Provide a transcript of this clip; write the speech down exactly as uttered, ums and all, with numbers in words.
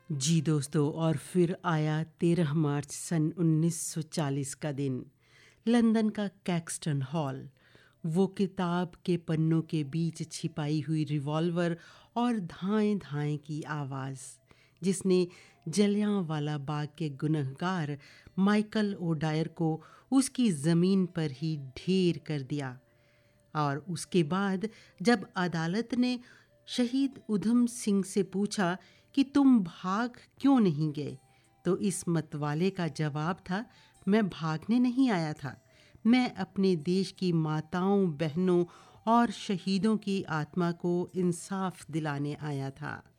जी दोस्तों, और फिर आया तेरह मार्च सन उन्नीस सौ चालीस का दिन। लंदन का कैक्सटन हॉल। वो किताब के पन्नों के बीच छिपाई हुई रिवॉल्वर और धाएं धाएं की आवाज़, जिसने जलियांवाला बाग के गुनहगार माइकल ओडायर को उसकी ज़मीन पर ही ढेर कर दिया। और उसके बाद जब अदालत ने शहीद उधम सिंह से पूछा कि तुम भाग क्यों नहीं गए, तो इस मतवाले का जवाब था, मैं भागने नहीं आया था, मैं अपने देश की माताओं, बहनों और शहीदों की आत्मा को इंसाफ दिलाने आया था।